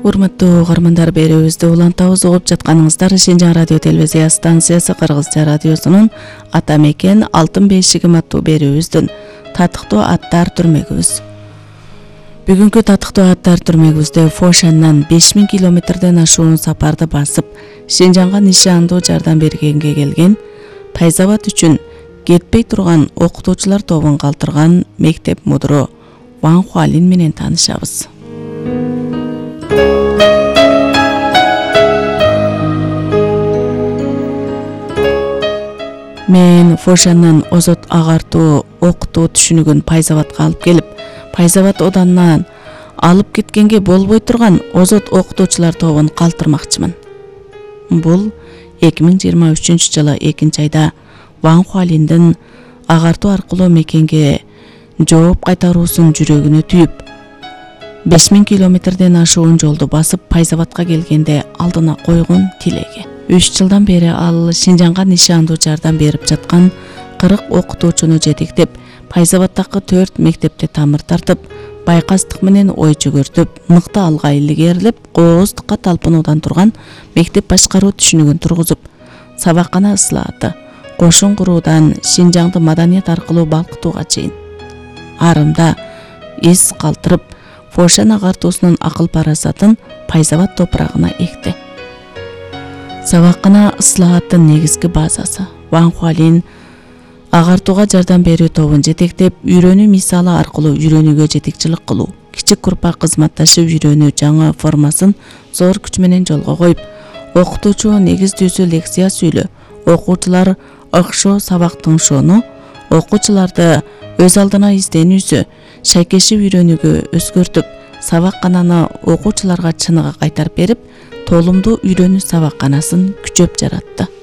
Урматтуу угармандар, берүүбүздү улантабыз. Угуп жатканыңыздар Шинжаң радио телевизия станциясы Кыргызча радиосунун Ата мекен Алтын бешигим аттуу берүүбүздүн татыктуу аттар түрмөгүбүз. Бүгүнкү татыктуу аттар түрмөгүбүздө Фошандан 5000 километрден ашуун сапарды басып, Шинжаңга нишандуу жардам бергенге келген, Пайзабат үчүн кетпей турган окутуучулар тобун калтырган мектеп мудуру Ван Хуалин менен таанышабыз. Мен Фошандан озот агартуу, окутуу түшүнүгүн Пайзабатка алып келип, Пайзабат оданынан алып кеткенге болбой турган озот окутуучулар тобун калтырмакчымын. Бул 2023-жылы 2-айда Ван Хуалиндин агартуу аркылуу мекенге жооп кайтаруусун жүрөгүнө түйүп, 5000 километрден ашуун жолду басып Пайзабатка келгенде алдына койгон тилеги. 3 жылдан бери ал Шинжаңга нишандуу жардам берип жаткан 40 окутуучуну жетектеп, Пайзабаттагы 4 мектепте тамыр тартып, байкастык менен ой жүгүртүп, мыкты алга илгерилеп, кооздукка талпынуудан турган мектеп башкаруу түшүнүгүн тургузуп, сабаккана ыслааты, кошун куруудан Шинжаңды маданият аркылуу балкытууга чейин арымда из калтырып, Фошан агартуусунун акыл парасатын Пайзабат топурагына экти. Сабаккана ыслааттын негизги базасы. Ван Хуалин агартууга жардам берүү тобун жетектеп, үйрөнүү мисалы аркылуу үйрөнүүгө жетекчилик кылуу, кичик курпак кызматташып үйрөнүү жаңы формасын зор күч менен жолго коюп, окутуучу негиздүүсү лекция сүйлөө, окуучулар ыкшоо сабак тыңшоону, окуучуларды өз алдына изденүүсү, шайкешип үйрөнүүгө өзгөртүп, сабаккананы окуучуларга чыныгы кайтарып берип, толумдуу үйрөнүү сабакканасын күчөп жаратты.